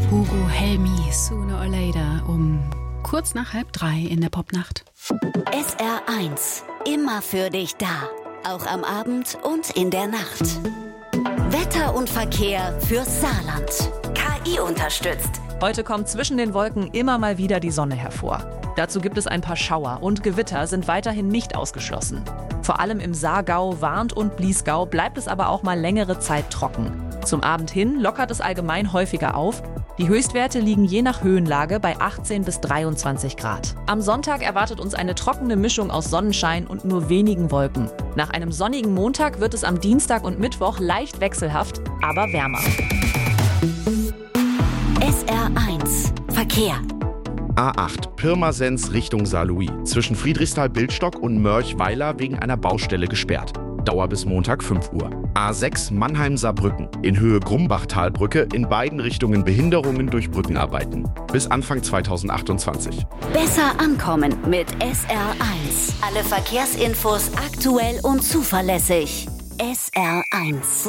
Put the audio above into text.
Hugo Helmi, Sooner or Later, um kurz nach 2:30 in der Popnacht. SR1, immer für dich da. Auch am Abend und in der Nacht. Wetter und Verkehr fürs Saarland. KI unterstützt. Heute kommt zwischen den Wolken immer mal wieder die Sonne hervor. Dazu gibt es ein paar Schauer und Gewitter sind weiterhin nicht ausgeschlossen. Vor allem im Saargau, Warnt und Bliesgau bleibt es aber auch mal längere Zeit trocken. Zum Abend hin lockert es allgemein häufiger auf. Die Höchstwerte liegen je nach Höhenlage bei 18 bis 23 Grad. Am Sonntag erwartet uns eine trockene Mischung aus Sonnenschein und nur wenigen Wolken. Nach einem sonnigen Montag wird es am Dienstag und Mittwoch leicht wechselhaft, aber wärmer. SR1 Verkehr. A8 Pirmasens Richtung Saarlouis. Zwischen Friedrichsthal-Bildstock und Mörch-Weiler wegen einer Baustelle gesperrt. Dauer bis Montag 5 Uhr. A6 Mannheim-Saarbrücken. In Höhe Grumbachtalbrücke in beiden Richtungen Behinderungen durch Brückenarbeiten. Bis Anfang 2028. Besser ankommen mit SR1. Alle Verkehrsinfos aktuell und zuverlässig. SR1.